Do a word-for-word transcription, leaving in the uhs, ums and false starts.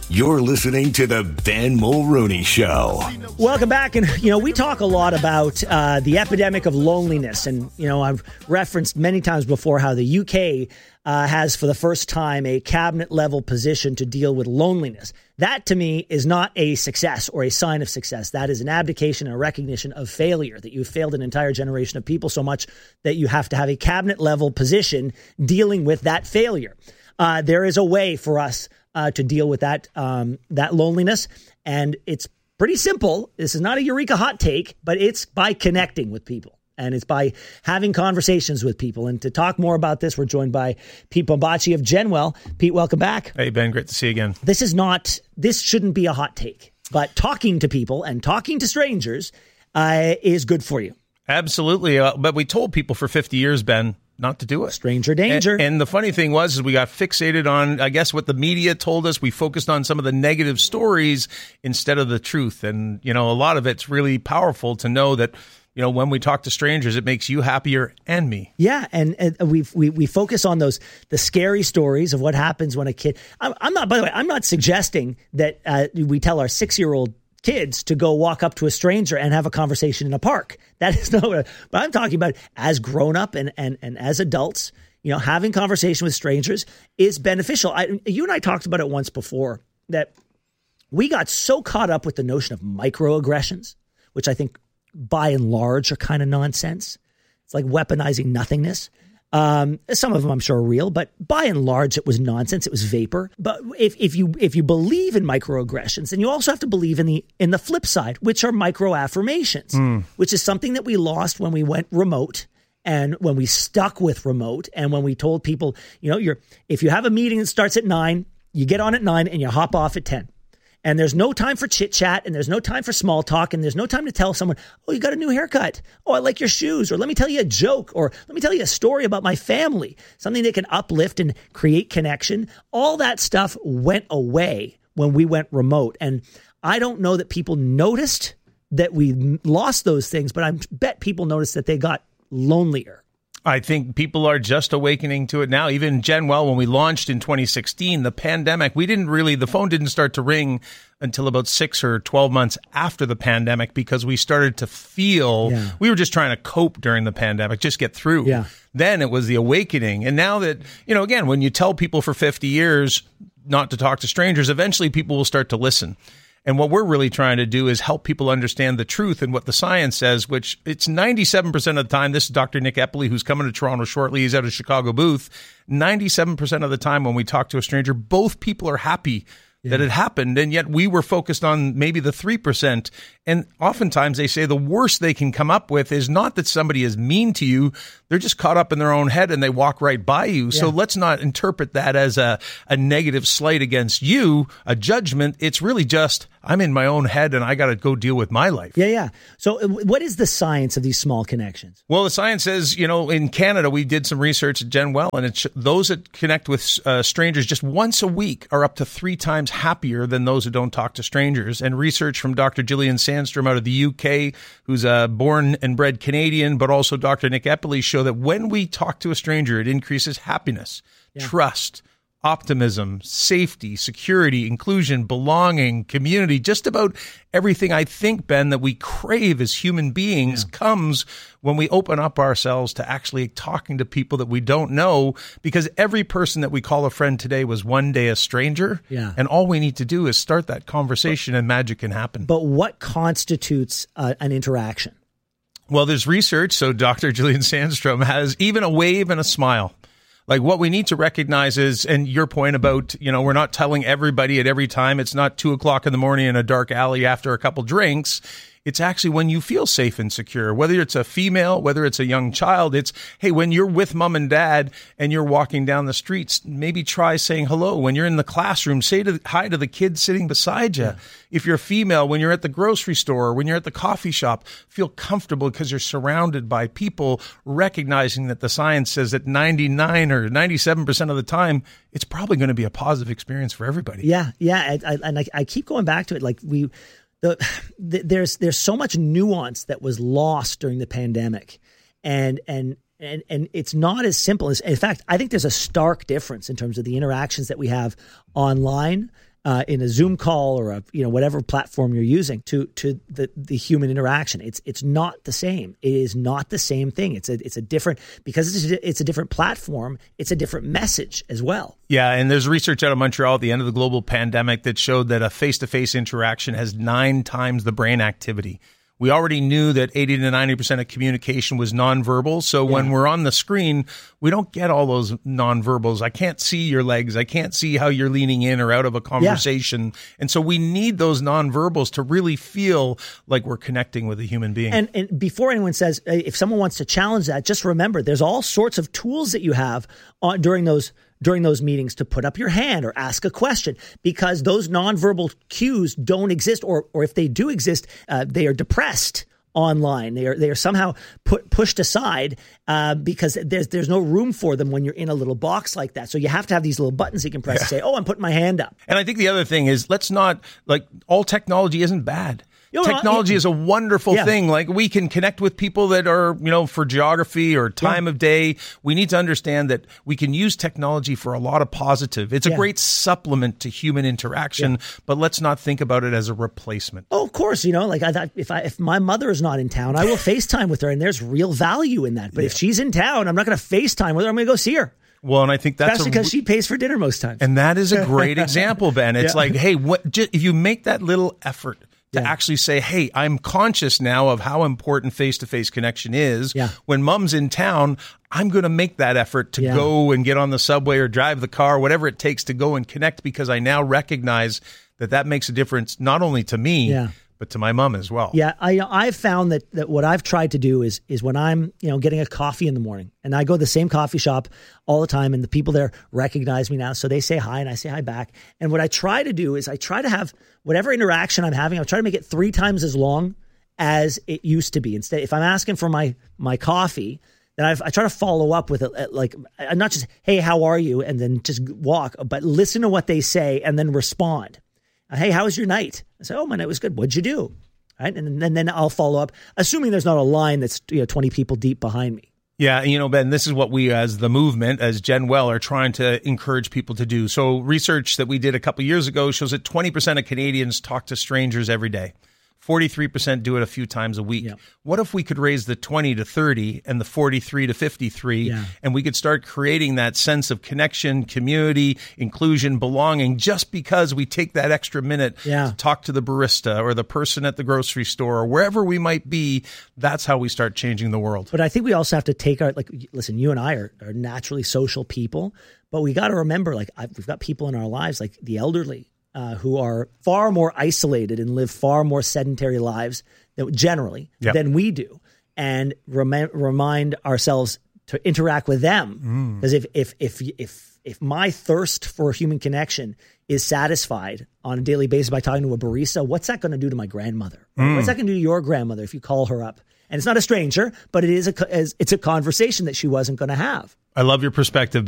You're listening to the Ben Mulrooney Show. Welcome back. And, you know, we talk a lot about uh, the epidemic of loneliness. And, you know, I've referenced many times before how the U K uh, has for the first time a cabinet level position to deal with loneliness. That, to me, is not a success or a sign of success. That is an abdication and a recognition of failure, that you've failed an entire generation of people so much that you have to have a cabinet level position dealing with that failure. Uh, there is a way for us Uh, to deal with that um, that loneliness. And it's pretty simple. This is not a Eureka hot take, but it's by connecting with people. And it's by having conversations with people. And to talk more about this, we're joined by Pete Bombaci of Genwell. Pete, welcome back. Hey, Ben, great to see you again. This is not, this shouldn't be a hot take, but talking to people and talking to strangers uh, is good for you. Absolutely. Uh, but we told people for fifty years, Ben, not to do it. Stranger danger. And, and the funny thing was, is we got fixated on, I guess, what the media told us. We focused on some of the negative stories instead of the truth. And, you know, a lot of it's really powerful to know that, you know, when we talk to strangers, it makes you happier and me. Yeah. And, and we we we focus on those, the scary stories of what happens when a kid, I'm, I'm not, by the way, I'm not suggesting that uh, we tell our six-year-old kids to go walk up to a stranger and have a conversation in a park. That is not what, but I'm talking about as grown up and, and, and as adults, you know, having conversation with strangers is beneficial. I, you and I talked about it once before that we got so caught up with the notion of microaggressions, which I think by and large are kind of nonsense. It's like weaponizing nothingness. Um, some of them I'm sure are real, but by and large, it was nonsense. It was vapor. But if, if you if you believe in microaggressions, then you also have to believe in the in the flip side, which are microaffirmations, mm. which is something that we lost when we went remote and when we stuck with remote and when we told people, you know, you're if you have a meeting that starts at nine, you get on at nine and you hop off at ten. And there's no time for chit chat and there's no time for small talk and there's no time to tell someone, oh, you got a new haircut. Oh, I like your shoes. Or let me tell you a joke. Or let me tell you a story about my family. Something that can uplift and create connection. All that stuff went away when we went remote. And I don't know that people noticed that we lost those things, but I bet people noticed that they got lonelier. I think people are just awakening to it now. Even Genwell, when we launched in twenty sixteen, the pandemic, we didn't really, the phone didn't start to ring until about six or twelve months after the pandemic because we started to feel, yeah. we were just trying to cope during the pandemic, just get through. Yeah. Then it was the awakening. And now that, you know, again, when you tell people for fifty years not to talk to strangers, eventually people will start to listen. And what we're really trying to do is help people understand the truth and what the science says, which it's ninety-seven percent of the time. This is Doctor Nick Epley, who's coming to Toronto shortly. He's at a Chicago booth. ninety-seven percent of the time when we talk to a stranger, both people are happy yeah. that it happened. And yet we were focused on maybe the three percent. And oftentimes they say the worst they can come up with is not that somebody is mean to you. They're just caught up in their own head and they walk right by you. Yeah. So let's not interpret that as a, a negative slight against you, a judgment. It's really just, I'm in my own head and I got to go deal with my life. Yeah, yeah. So what is the science of these small connections? Well, the science says, you know, in Canada, we did some research at Genwell, and it's those that connect with uh, strangers just once a week are up to three times happier than those who don't talk to strangers. And research from Doctor Gillian Sandstrom out of the U K, who's a born and bred Canadian, but also Doctor Nick Epley, show that when we talk to a stranger, it increases happiness, yeah. trust, optimism, safety, security, inclusion, belonging, community, just about everything I think, Ben, that we crave as human beings yeah. comes when we open up ourselves to actually talking to people that we don't know, because every person that we call a friend today was one day a stranger. Yeah. And all we need to do is start that conversation but, and magic can happen. But what constitutes uh, an interaction? Well, there's research. So Doctor Gillian Sandstrom has even a wave and a smile. Like what we need to recognize is, and your point about, you know, we're not telling everybody at every time. It's not two o'clock in the morning in a dark alley after a couple drinks. It's actually when you feel safe and secure, whether it's a female, whether it's a young child. It's, hey, when you're with mom and dad and you're walking down the streets, maybe try saying hello. When you're in the classroom, say to, hi to the kid sitting beside you. Yeah. If you're a female, when you're at the grocery store, when you're at the coffee shop, feel comfortable because you're surrounded by people, recognizing that the science says that ninety-nine or ninety-seven percent of the time, it's probably going to be a positive experience for everybody. Yeah, yeah. I, I, and I, I keep going back to it. Like we... The, the, there's there's so much nuance that was lost during the pandemic, and and and and it's not as simple as. In fact, I think there's a stark difference in terms of the interactions that we have online uh, in a Zoom call or a, you know, whatever platform you're using to to the, the human interaction. It's it's not the same. It is not the same thing. It's a it's a different, because it's a, it's a different platform. It's a different message as well. Yeah, and there's research out of Montreal at the end of the global pandemic that showed that a face-to-face interaction has nine times the brain activity. We already knew that eighty to ninety percent of communication was nonverbal. So yeah. when we're on the screen, we don't get all those nonverbals. I can't see your legs. I can't see how you're leaning in or out of a conversation. Yeah. And so we need those nonverbals to really feel like we're connecting with a human being. And, and before anyone says, if someone wants to challenge that, just remember, there's all sorts of tools that you have on, during those during those meetings to put up your hand or ask a question, because those nonverbal cues don't exist, or or if they do exist, uh, they are depressed online. They are they are somehow put pushed aside uh, because there's there's no room for them when you're in a little box like that. So you have to have these little buttons you can press yeah. to say, "Oh, I'm putting my hand up." And I think the other thing is, let's not, like, all technology isn't bad. You know, Technology is a wonderful yeah. thing. Like, we can connect with people that are, you know, for geography or time yeah. of day. We need to understand that we can use technology for a lot of positive. It's a yeah. great supplement to human interaction, yeah. but let's not think about it as a replacement. Oh, of course. You know, like I thought, if I, if my mother is not in town, I will FaceTime with her, and there's real value in that. But yeah. if she's in town, I'm not going to FaceTime with her. I'm going to go see her. Well, and I think that's Especially because she pays for dinner most times. And that is a great example, Ben. It's yeah. like, hey, what, just, if you make that little effort to yeah. actually say, hey, I'm conscious now of how important face-to-face connection is. Yeah. When mom's in town, I'm going to make that effort to yeah. go and get on the subway or drive the car, whatever it takes to go and connect, because I now recognize that that makes a difference not only to me, yeah. but to my mom as well. Yeah, I, I've found that, that what I've tried to do is is when I'm, you know, getting a coffee in the morning, and I go to the same coffee shop all the time, and the people there recognize me now, so they say hi, and I say hi back. And what I try to do is I try to have whatever interaction I'm having, I try to make it three times as long as it used to be. Instead, if I'm asking for my my coffee, then I've, I try to follow up with it, like, not just, hey, how are you, and then just walk, but listen to what they say and then respond. Hey, how was your night? I say, oh, my night was good. What'd you do? Right, and then, then I'll follow up, assuming there's not a line that's, you know, twenty people deep behind me. Yeah, you know, Ben, this is what we as the movement, as Gen Well, are trying to encourage people to do. So research that we did a couple of years ago shows that twenty percent of Canadians talk to strangers every day. forty-three percent do it a few times a week. Yeah. What if we could raise the twenty to thirty and the forty-three to fifty-three, yeah. and we could start creating that sense of connection, community, inclusion, belonging, just because we take that extra minute yeah. to talk to the barista or the person at the grocery store or wherever we might be. That's how we start changing the world. But I think we also have to take our, like, listen, you and I are, are naturally social people, but we got to remember, like, I've, we've got people in our lives, like the elderly, Uh, who are far more isolated and live far more sedentary lives than, generally yep. than we do, and rem- remind ourselves to interact with them. Because mm. if, if if if if my thirst for human connection is satisfied on a daily basis by talking to a barista, what's that going to do to my grandmother? Mm. What's that going to do to your grandmother if you call her up? And it's not a stranger, but it is a it's a conversation that she wasn't going to have. I love your perspective.